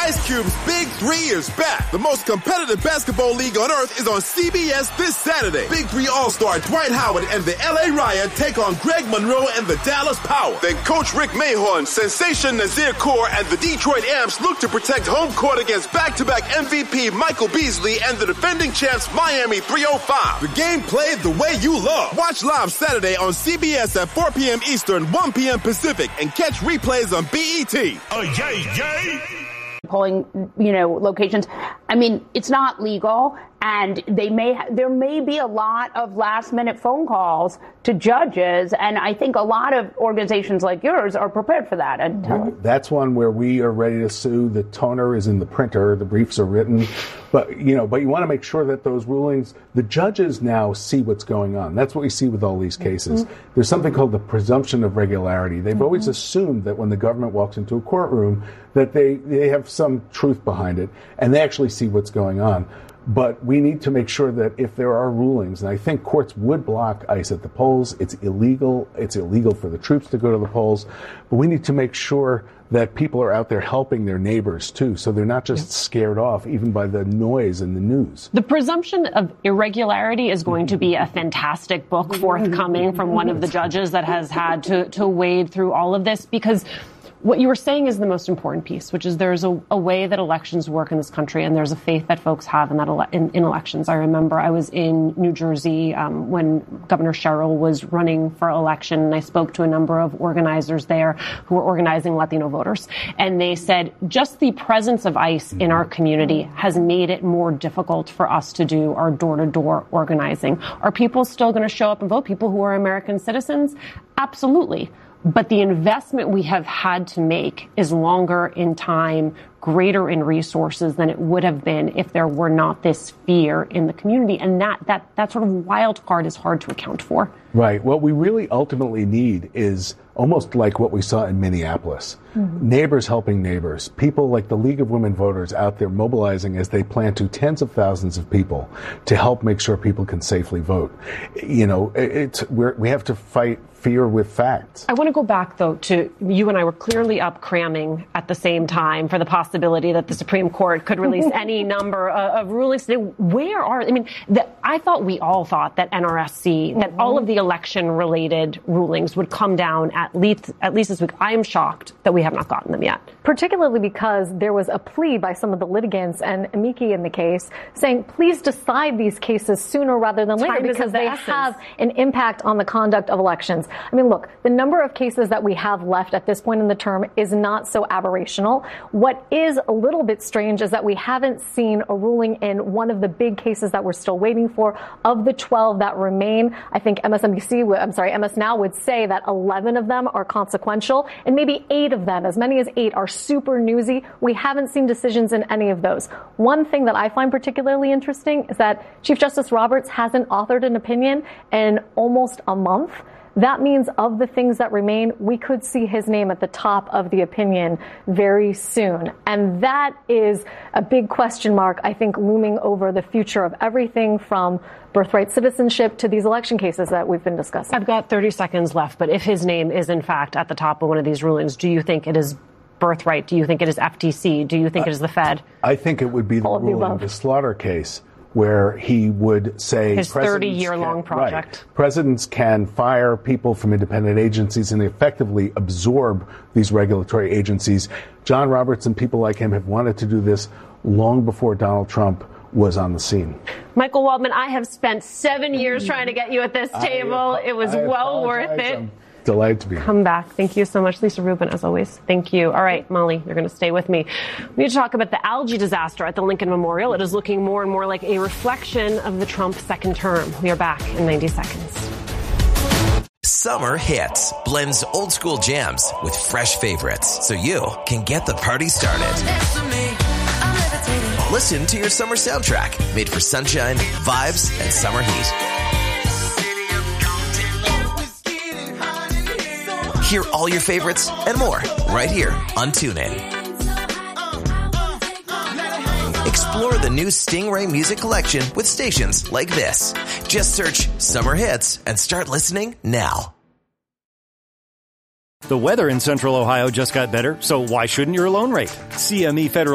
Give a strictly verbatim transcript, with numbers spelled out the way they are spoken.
Ice Cube's Big Three is back. The most competitive basketball league on earth is on C B S this Saturday. Big Three All-Star Dwight Howard and the L A Riot take on Greg Monroe and the Dallas Power. Then Coach Rick Mahorn, Sensation Nazir Kaur, and the Detroit Amps look to protect home court against back-to-back M V P Michael Beasley and the defending champs Miami three oh five. The game played the way you love. Watch live Saturday on C B S at four p.m. Eastern, one p.m. Pacific, and catch replays on B E T. Oh, yay, yay! Polling, you know, locations. I mean, it's not legal, and they may ha- there may be a lot of last-minute phone calls to judges, and I think a lot of organizations like yours are prepared for that. And uh, that's one where we are ready to sue. The toner is in the printer, the briefs are written, but you know, but you want to make sure that those rulings, the judges now see what's going on. That's what we see with all these cases. Mm-hmm. There's something called the presumption of regularity. They've mm-hmm. always assumed that when the government walks into a courtroom, that they they have some truth behind it, and they actually see what's going on. But we need to make sure that if there are rulings, and I think courts would block ICE at the polls, it's illegal. It's illegal for the troops to go to the polls. But we need to make sure that people are out there helping their neighbors, too, so they're not just scared off even by the noise in the news. The presumption of irregularity is going to be a fantastic book forthcoming from one of the judges that has had to, to wade through all of this, because what you were saying is the most important piece, which is there's a, a way that elections work in this country, and there's a faith that folks have in that ele- in, in elections. I remember I was in New Jersey um, when Governor Sherrill was running for election, and I spoke to a number of organizers there who were organizing Latino voters, and they said just the presence of ICE in our community has made it more difficult for us to do our door-to-door organizing. Are people still going to show up and vote? People who are American citizens? Absolutely. But the investment we have had to make is longer in time, greater in resources than it would have been if there were not this fear in the community. And that, that, that sort of wild card is hard to account for. Right. What we really ultimately need is almost like what we saw in Minneapolis. Mm-hmm. Neighbors helping neighbors. People like the League of Women Voters out there mobilizing as they plan to tens of thousands of people to help make sure people can safely vote. You know, it's, we're, we have to fight fear with facts. I want to go back, though, to you and I were clearly up cramming at the same time for the possibility that the Supreme Court could release any number of, of rulings today. Where are, I mean, the, I thought we all thought that N R S C, that mm-hmm. all of the election-related rulings would come down at least, at least this week. I am shocked that we have not gotten them yet. Particularly because there was a plea by some of the litigants and amici in the case saying, please decide these cases sooner rather than later, Time because the they essence. have an impact on the conduct of elections. I mean, look, the number of cases that we have left at this point in the term is not so aberrational. What is a little bit strange is that we haven't seen a ruling in one of the big cases that we're still waiting for. Of the twelve that remain, I think M S N B C, I'm sorry, M S Now would say that eleven of them are consequential, and maybe eight of them, as many as eight, are super newsy. We haven't seen decisions in any of those. One thing that I find particularly interesting is that Chief Justice Roberts hasn't authored an opinion in almost a month. That means of the things that remain, we could see his name at the top of the opinion very soon. And that is a big question mark, I think, looming over the future of everything from birthright citizenship to these election cases that we've been discussing. I've got thirty seconds left, but if his name is in fact at the top of one of these rulings, do you think it is birthright? Do you think it is F T C? Do you think uh, it is the Fed? I think it would be the All ruling, the, the Slaughter case, where he would say his thirty-year-long project. Right, presidents can fire people from independent agencies and effectively absorb these regulatory agencies. John Roberts and people like him have wanted to do this long before Donald Trump was on the scene. Michael Waldman, I have spent seven years trying to get you at this table. I, it was I well worth it. I'm delighted to be here. Come back. Thank you so much. Lisa Rubin, as always. Thank you. All right, Molly, you're going to stay with me. We need to talk about the algae disaster at the Lincoln Memorial. It is looking more and more like a reflection of the Trump second term. We are back in ninety seconds. Summer Hits blends old school jams with fresh favorites so you can get the party started. Listen to your summer soundtrack made for sunshine, vibes, and summer heat. Hear all your favorites and more right here on TuneIn. Explore the new Stingray music collection with stations like this. Just search Summer Hits and start listening now. The weather in Central Ohio just got better, so why shouldn't your loan rate? C M E Federal